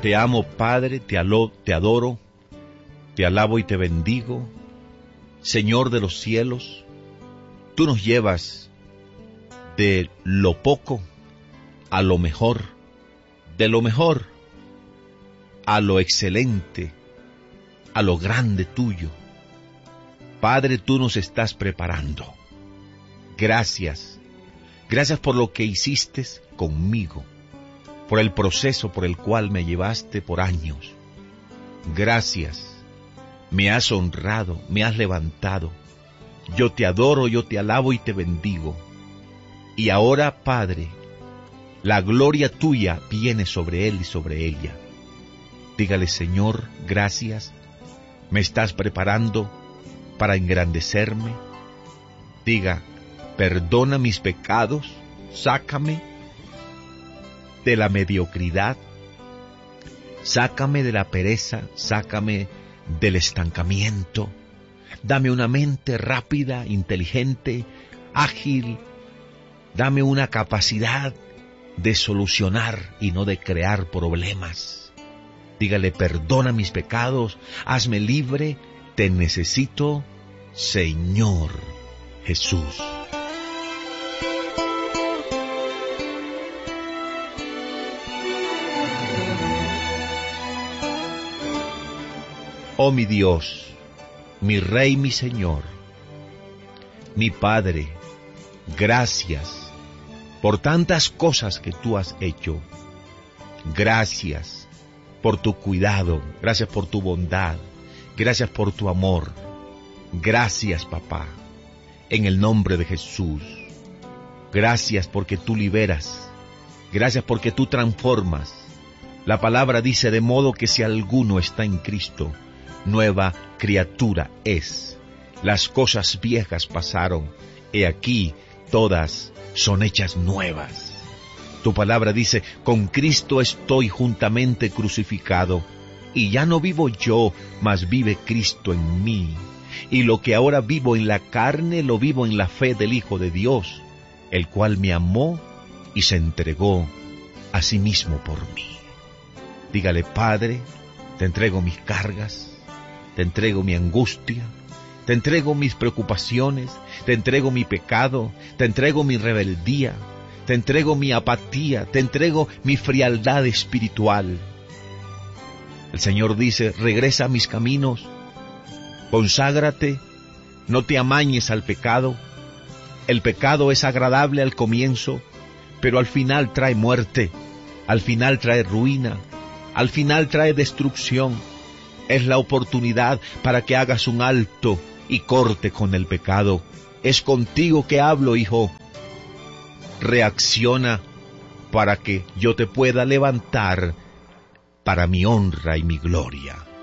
Te amo, Padre, te adoro, te alabo y te bendigo. Señor de los cielos, tú nos llevas de lo poco a lo mejor, de lo mejor a lo excelente, a lo grande tuyo. Padre, tú nos estás preparando. Gracias. Gracias por lo que hiciste conmigo, por el proceso por el cual me llevaste por años. Gracias. Me has honrado, me has levantado. Yo te adoro, yo te alabo y te bendigo. Y ahora, Padre, la gloria tuya viene sobre él y sobre ella. Dígale, Señor, gracias. Me estás preparando para engrandecerme. Diga, perdona mis pecados, sácame de la mediocridad, sácame de la pereza, sácame del estancamiento. Dame una mente rápida, inteligente, ágil. Dame una capacidad de solucionar y no de crear problemas. Dígale, perdona mis pecados, hazme libre, te necesito, Señor Jesús. Oh mi Dios, mi Rey, mi Señor, mi Padre, gracias por tantas cosas que tú has hecho. Gracias por tu cuidado, gracias por tu bondad, gracias por tu amor. Gracias, Papá, en el nombre de Jesús. Gracias porque tú liberas, gracias porque tú transformas. La palabra dice, de modo que si alguno está en Cristo, nueva criatura es. Las cosas viejas pasaron, he aquí, todas son hechas nuevas. Tu palabra dice, con Cristo estoy juntamente crucificado, y ya no vivo yo, mas vive Cristo en mí. Y lo que ahora vivo en la carne, lo vivo en la fe del Hijo de Dios, el cual me amó y se entregó a sí mismo por mí. Dígale, Padre, te entrego mis cargas, te entrego mi angustia, te entrego mis preocupaciones, te entrego mi pecado, te entrego mi rebeldía, te entrego mi apatía, te entrego mi frialdad espiritual. El Señor dice, regresa a mis caminos, conságrate, no te amañes al pecado. El pecado es agradable al comienzo, pero al final trae muerte, al final trae ruina, al final trae destrucción. Es la oportunidad para que hagas un alto y corte con el pecado. Es contigo que hablo, hijo. Reacciona para que yo te pueda levantar para mi honra y mi gloria.